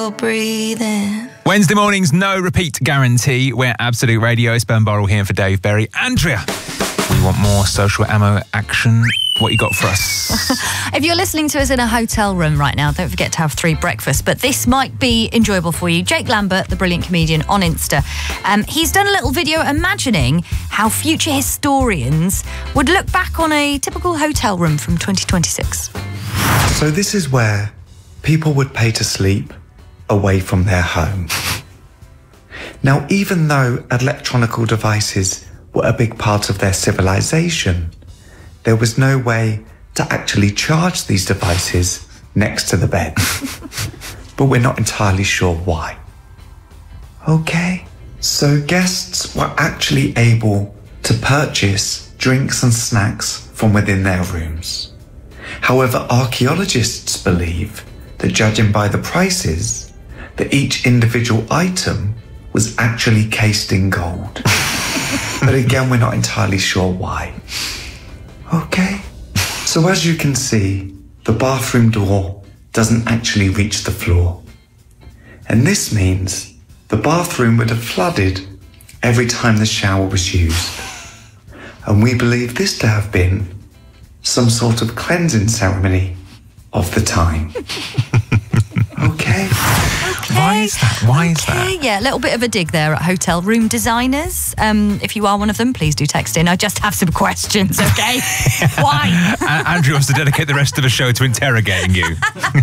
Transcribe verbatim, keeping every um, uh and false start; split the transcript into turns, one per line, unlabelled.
still breathing.
Wednesday mornings, no repeat guarantee. We're Absolute Radio. It's Ben Burrell here for Dave Berry. Andrea, we want more social ammo action. What you got for us?
If you're listening to us in a hotel room right now, don't forget to have three breakfasts. But this might be enjoyable for you. Jake Lambert, the brilliant comedian on Insta, um, he's done a little video imagining how future historians would look back on a typical hotel room from twenty twenty-six.
So this is where people would pay to sleep away from their home. Now, even though electronical devices were a big part of their civilization, there was no way to actually charge these devices next to the bed. But we're not entirely sure why. Okay, so guests were actually able to purchase drinks and snacks from within their rooms. However, archaeologists believe that, judging by the prices, that each individual item was actually cased in gold. But again, we're not entirely sure why. Okay, so as you can see, the bathroom door doesn't actually reach the floor. And this means the bathroom would have flooded every time the shower was used. And we believe this to have been some sort of cleansing ceremony of the time. Okay.
Okay.
Why is that? Why is
okay,
that?
Yeah, a little bit of a dig there at hotel room designers. Um, if you are one of them, please do text in. I just have some questions, okay? Why?
Andrew wants to dedicate the rest of the show to interrogating you.